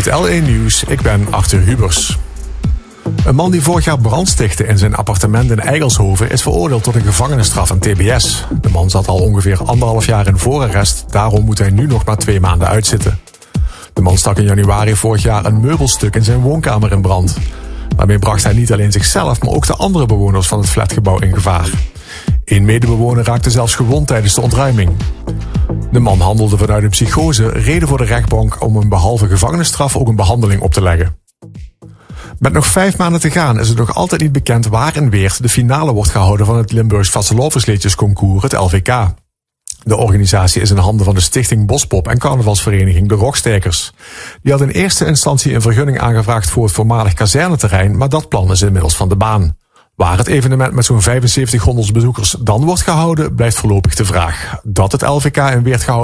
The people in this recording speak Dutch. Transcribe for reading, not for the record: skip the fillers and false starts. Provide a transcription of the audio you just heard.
Het L1 Nieuws, ik ben Arthur Hubers. Een man die vorig jaar brand stichtte in zijn appartement in Eigelshoven is veroordeeld tot een gevangenisstraf en tbs. De man zat al ongeveer 1,5 jaar in voorarrest, daarom moet hij nu nog maar 2 maanden uitzitten. De man stak in januari vorig jaar een meubelstuk in zijn woonkamer in brand. Daarmee bracht hij niet alleen zichzelf, maar ook de andere bewoners van het flatgebouw in gevaar. Eén medebewoner raakte zelfs gewond tijdens de ontruiming. De man handelde vanuit een psychose, reden voor de rechtbank om hem behalve gevangenisstraf ook een behandeling op te leggen. Met nog 5 maanden te gaan is het nog altijd niet bekend waar in Weert de finale wordt gehouden van het Limburgs Vastelovensliedjesconcours, het LVK. De organisatie is in handen van de stichting Bospop en carnavalsvereniging De Rockstekers. Die had in eerste instantie een vergunning aangevraagd voor het voormalig kazerneterrein, maar dat plan is inmiddels van de baan. Waar het evenement met zo'n 7500 bezoekers dan wordt gehouden, blijft voorlopig de vraag. Dat het LVK in Weert gehouden